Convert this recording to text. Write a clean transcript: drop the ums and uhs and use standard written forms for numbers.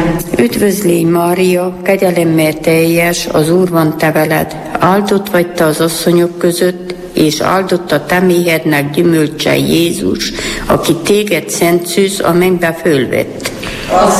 Üdvözlégy Mária, kegyelemmel teljes, az Úr van te veled. Áldott vagy te az asszonyok között, és áldott a te méhednek gyümölcse Jézus, aki téged szent szűz a mennybe fölvett.